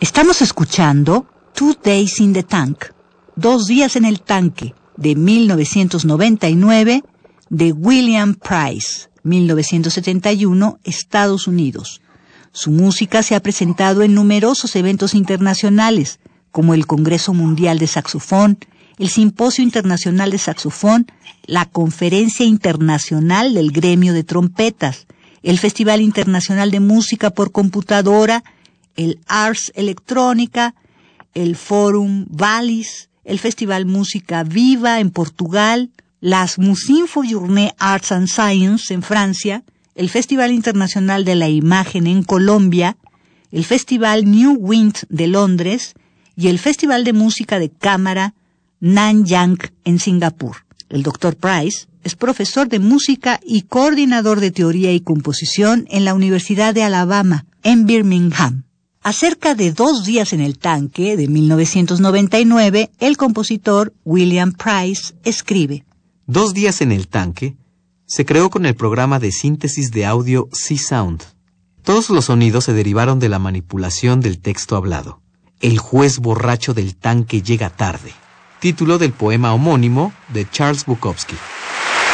Estamos escuchando 2 Days in the Tank, 2 días en el tanque, de 1999, de William Price, 1971, Estados Unidos. Su música se ha presentado en numerosos eventos internacionales, como el Congreso Mundial de Saxofón, el Simposio Internacional de Saxofón, la Conferencia Internacional del Gremio de Trompetas, el Festival Internacional de Música por Computadora, el Ars Electrónica, el Forum Wallis, el Festival Música Viva en Portugal, las Musinfo Journée Arts and Science en Francia, el Festival Internacional de la Imagen en Colombia, el Festival New Wind de Londres y el Festival de Música de Cámara Nanyang en Singapur. El Dr. Price es profesor de música y coordinador de teoría y composición en la Universidad de Alabama, en Birmingham. Acerca de 2 días en el tanque, de 1999, el compositor William Price escribe: 2 días en el tanque se creó con el programa de síntesis de audio C-Sound. Todos los sonidos se derivaron de la manipulación del texto hablado. El juez borracho del tanque llega tarde. Título del poema homónimo de Charles Bukowski.